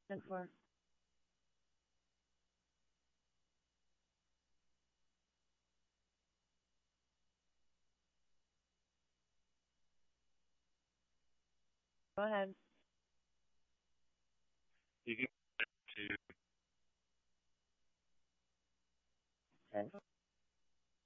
And for go ahead. You can to Okay.